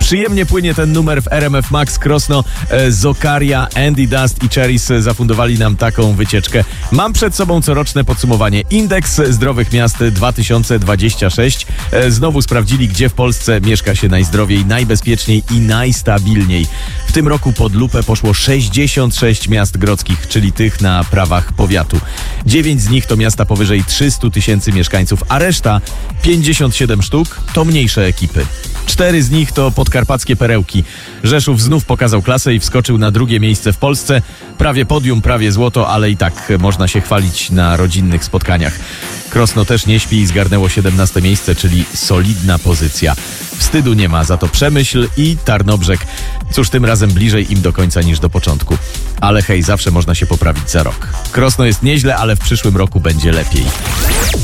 Przyjemnie płynie ten numer w RMF Max. Krosno, Zokaria, Andy Dust i Cherries zafundowali nam taką wycieczkę. Mam przed sobą coroczne podsumowanie. Indeks Zdrowych Miast 2026. Znowu sprawdzili, gdzie w Polsce mieszka się najzdrowiej, najbezpieczniej i najstabilniej. W tym roku pod lupę poszło 66 miast grodzkich, czyli tych na prawach powiatu. 9 z nich to miasta powyżej 300 tysięcy mieszkańców, a reszta, 57 sztuk, to mniejsze ekipy. 4 z nich to podkarpackie perełki. Rzeszów znów pokazał klasę i wskoczył na drugie miejsce w Polsce. Prawie podium, prawie złoto, ale i tak można się chwalić na rodzinnych spotkaniach. Krosno też nie śpi i zgarnęło 17 miejsce, czyli solidna pozycja. Wstydu nie ma, za to Przemyśl i Tarnobrzeg. Cóż, tym razem bliżej im do końca niż do początku. Ale hej, zawsze można się poprawić za rok. Krosno jest nieźle, ale w przyszłym roku będzie lepiej.